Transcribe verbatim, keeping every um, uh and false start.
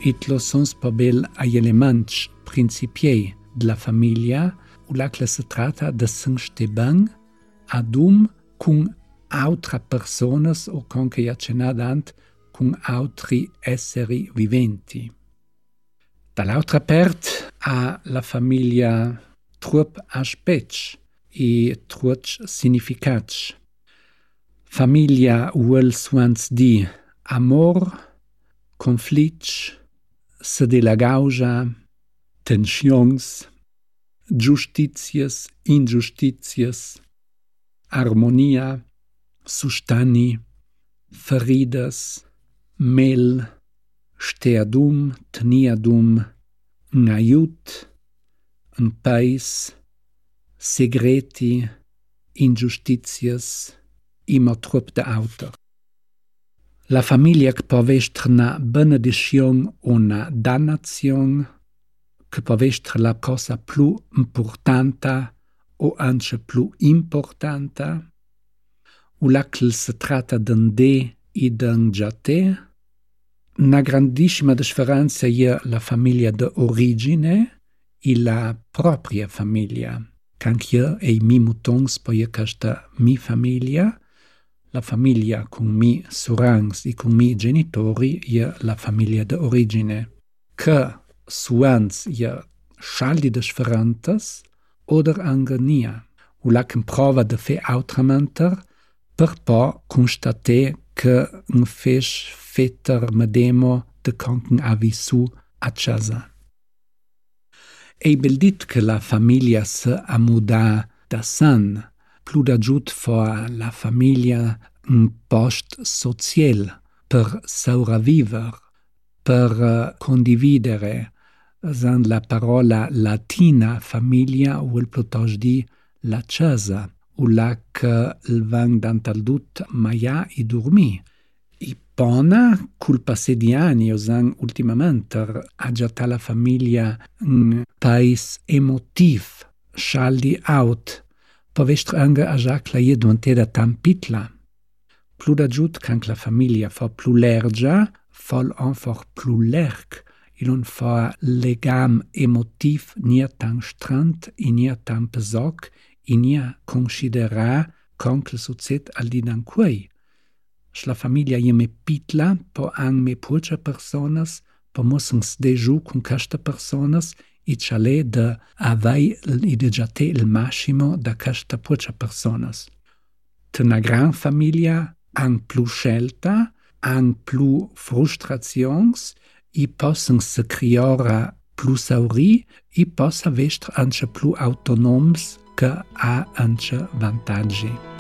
itlo sons pobel agli elements principiei della famiglia, ula che si tratta di s'inste ben ad um con altre persone o con che accennadant con altri esseri viventi. Dall'altra parte ha la famiglia trup aspetti e trup significati. Famiglia vuol suans di amor, conflitti, se de la gauja, tensions, giustitias, injustitias, armonia, sustani, feridas, mel, steadum, teniadum, un aiut, un pais, segreti, injustitias, immer trup de autor. La famiglia che può essere una benedizione o una dannazione, che può essere la cosa più importante o anche più importante, o la che si tratta di un de e di un giate. Una grandissima differenza è la famiglia di origine e la propria famiglia. Anche e mi mutons poi questa mi famiglia, la famiglia con mi surangs e con mi genitori è la famiglia di origine. Che suans è schaldi differentes oder angenia. O la che prova di fe autramente per poi constatare che un fes fetter medemo de conken a visu a casa. E bel dit che la famiglia se amuda da san, plu da giut for la famiglia un post social per sopravviver, per condividere. San la parola latina famiglia vuol piuttosto di la casa, o la che il van d'antaldut maia e dormi. I pona, col passare di anni, osan ultimamente, aggiata la famiglia un paese emotiv, schaldi out, può essere anche aggiata la jedonte da tampitla. Più da giut che la famiglia fa più lergia, fa einfach più lerg, e non fa legam emotiv nia tan strand, e nia tan pesok, e nia considera con che succede al di dan quei. La famiglia je me pitla, po ang me pucha personas, po mussens deju con queste personas, e chale de avai e de giate il massimo da queste pucha personas. Una gran famiglia ang plu scelta, ang plu frustrazions, e possono se creare plu sauri, e possa vestre anche plu autonoms che ha anche vantaggi.